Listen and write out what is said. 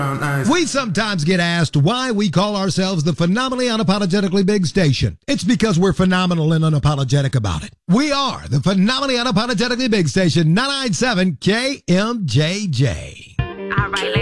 We sometimes get asked why we call ourselves the Phenomenally Unapologetically Big Station. It's because we're phenomenal and unapologetic about it. We are the Phenomenally Unapologetically Big Station, 997 KMJJ. All right,